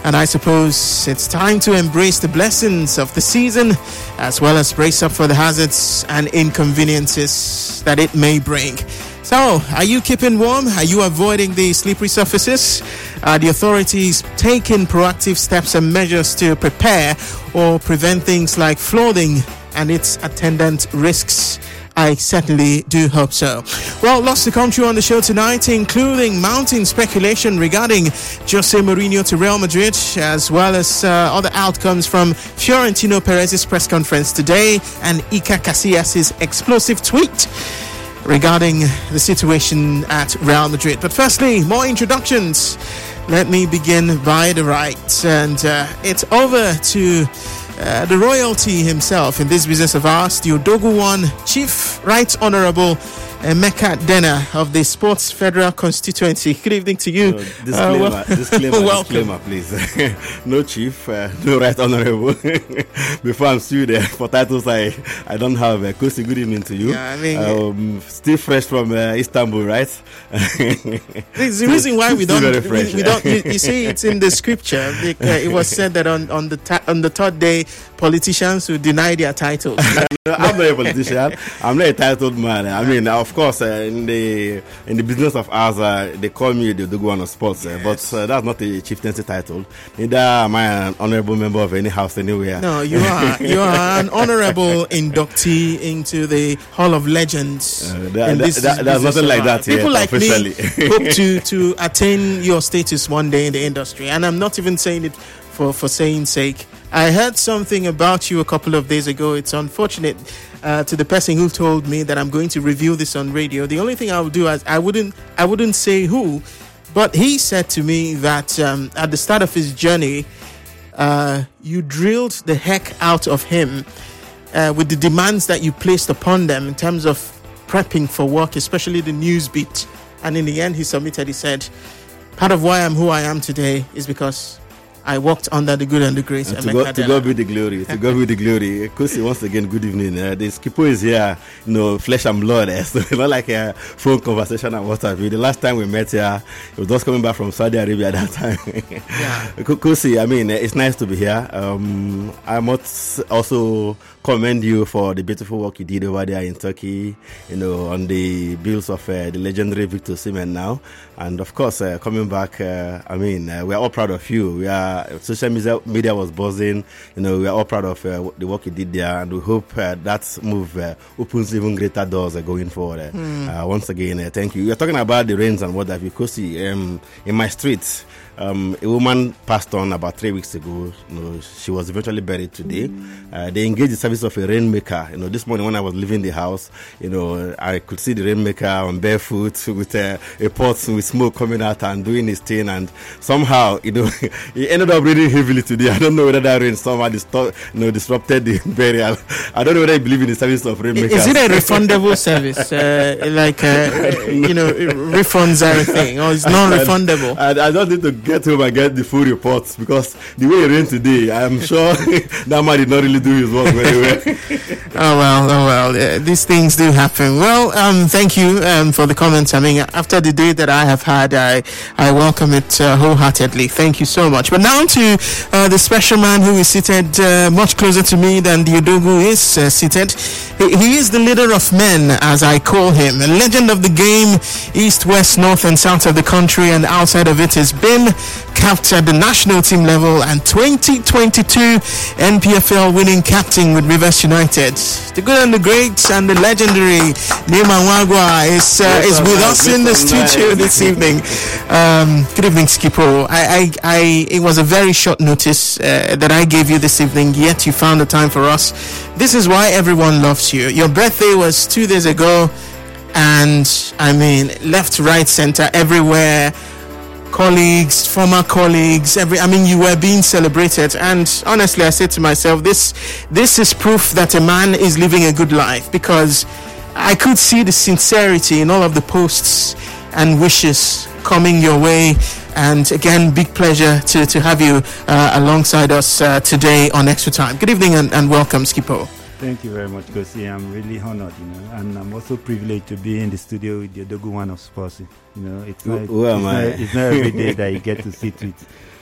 And I suppose it's time to embrace the blessings of the season, as well as brace up for the hazards and inconveniences that it may bring. So, are you keeping warm? Are you avoiding the slippery surfaces? Are the authorities taking proactive steps and measures to prepare or prevent things like flooding and its attendant risks? I certainly do hope so. Well, lots to come through on the show tonight, including mounting speculation regarding Jose Mourinho to Real Madrid, as well as other outcomes from Florentino Perez's press conference today and Iker Casillas' explosive tweet regarding the situation at Real Madrid. But firstly, more introductions. Let me begin by the right. And it's over to the royalty himself in this business of ours, the Odogu One Chief Right Honorable Emeka Dena of the Sports Federal Constituency. Good evening to you. Disclaimer, please. No chief, no right honorable. Before I'm sued for titles I don't have. Kosi, good evening to you. Yeah, I mean, still fresh from Istanbul, right? There's the reason why we don't. You see, it's in the scripture. It was said that on the third day, politicians will deny their titles. I'm not a politician. I'm not a titled man. I mean, of course, in the business of ours, they call me the Odogu One of Sports, yes. But that's not a chieftaincy title. Neither am I an honorable member of any house anywhere. No, you are. You are an honorable inductee into the Hall of Legends. There's nothing like that here. People like officially. me hope to attain your status one day in the industry, and I'm not even saying it for saying sake. I heard something about you a couple of days ago. It's unfortunate to the person who told me that I'm going to review this on radio. The only thing I would do is I wouldn't say who, but he said to me that at the start of his journey, you drilled the heck out of him with the demands that you placed upon them in terms of prepping for work, especially the news beat. And in the end, he submitted. He said, "Part of why I'm who I am today is because I walked under the good and the grace." To God be the glory. To God be the glory. Kosi, once again, good evening. The Skipo is here, flesh and blood. So not like a phone conversation and what have you. The last time we met here, he was just coming back from Saudi Arabia at that time. Yeah. Kosi, I mean, it's nice to be here. I must also commend you for the beautiful work you did over there in Turkey, on the bills of the legendary Victor Osimhen now. And of course, coming back, we're all proud of you. Social media was buzzing. We are all proud of the work you did there, and we hope that move opens even greater doors going forward. Once again, thank you. You're talking about the rains and what have you. Kosi, in my street, a woman passed on about 3 weeks ago. She was eventually buried today. They engaged the service of a rainmaker. This morning when I was leaving the house, I could see the rainmaker on barefoot with a pot with smoke coming out and doing his thing. And somehow, he ended up raining heavily today. I don't know whether that rain somehow disrupted the burial. I don't know whether I believe in the service of rainmakers. Is it a refundable service? Refunds are a thing, or it's non-refundable? I don't need to get home and get the full reports, because the way it rained today, I'm sure that man did not really do his work very well. Oh well, these things do happen. Well, thank you for the comments. I mean, after the day that I have had, I welcome it wholeheartedly. Thank you so much. But now to the special man who is seated much closer to me than the Odogu is seated. He is the leader of men, as I call him, a legend of the game, east, west, north, and south of the country, and outside of it has been capped at the national team level and 2022 NPFL winning captain with Rivers United. The good and the great and the legendary Neema Wagwa is with us in the studio this evening. Good evening, Skipo. It was a very short notice that I gave you this evening, yet you found the time for us. This is why everyone loves you. Your birthday was 2 days ago, and I mean, left, right, center, everywhere. Colleagues, former colleagues, you were being celebrated, and honestly, I said to myself, this is proof that a man is living a good life, because I could see the sincerity in all of the posts and wishes coming your way. And again, big pleasure to have you alongside us today on Extra Time. Good evening and welcome, Skipo. Thank you very much, Kosi. I'm really honored, and I'm also privileged to be in the studio with the Odogu One of Sports. It's not every day that you get to sit with